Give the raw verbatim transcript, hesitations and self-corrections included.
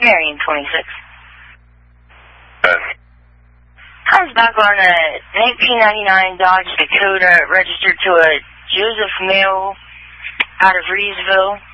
Marion twenty-six. Uh, I was back on a nineteen ninety-nine Dodge Dakota registered to a Joseph Mail out of Reesville.